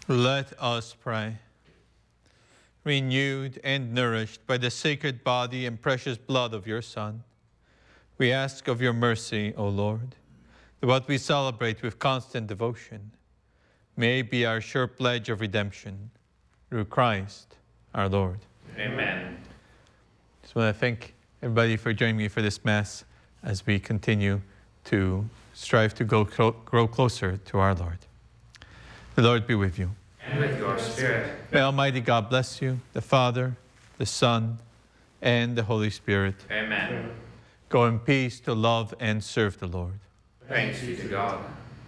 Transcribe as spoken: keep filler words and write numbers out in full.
Let us pray. Renewed and nourished by the sacred body and precious blood of your Son, we ask of your mercy, O Lord, that what we celebrate with constant devotion may be our sure pledge of redemption through Christ our Lord. Amen. Just want to thank everybody for joining me for this Mass as we continue to strive to go grow closer to our Lord. The Lord be with you. And with your spirit. May Almighty God bless you, the Father, the Son, and the Holy Spirit. Amen. Go in peace to love and serve the Lord. Thanks be to God.